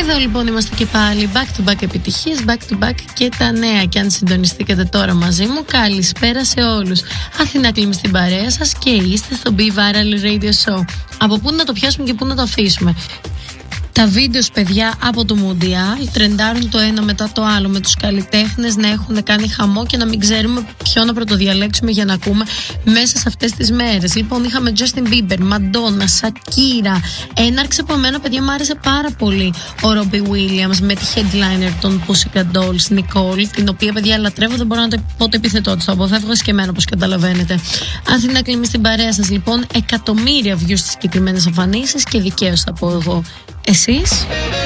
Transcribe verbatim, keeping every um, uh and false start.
Εδώ λοιπόν είμαστε και πάλι, back to back επιτυχίες, back to back και τα νέα. Και αν συντονιστήκατε τώρα μαζί μου, καλησπέρα σε όλους. Αθηνά Κλίμη στην παρέα σας και είστε στο Be Viral Radio Show. Από πού να το πιάσουμε και πού να το αφήσουμε. Τα βίντεο, παιδιά, από το Μουντιάλ τρεντάρουν το ένα μετά το άλλο, με τους καλλιτέχνες να έχουν κάνει χαμό και να μην ξέρουμε ποιο να πρωτοδιαλέξουμε για να ακούμε μέσα σε αυτές τις μέρες. Λοιπόν, είχαμε Justin Bieber, Madonna, Shakira. Έναρξε από μένα, παιδιά, μου άρεσε πάρα πολύ ο Robbie Williams με τη headliner των Pussycat Dolls, Nicole, την οποία, παιδιά, λατρεύω, δεν μπορώ να το πω το επιθετό της. Το αποφεύγω και εμένα, όπως καταλαβαίνετε. Αθηνά Κλίμη στην παρέα σας, λοιπόν, εκατομμύρια views στις συγκεκριμένες εμφανίσεις και δικαίως θα πω εγώ. Εσείς?